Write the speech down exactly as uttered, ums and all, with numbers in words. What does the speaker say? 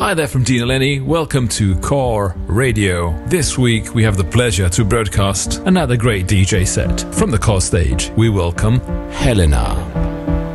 Hi there from Dean Lenny. Welcome to Core Radio. This week we have the pleasure to broadcast another great D J set. From the Core stage, we welcome Helena.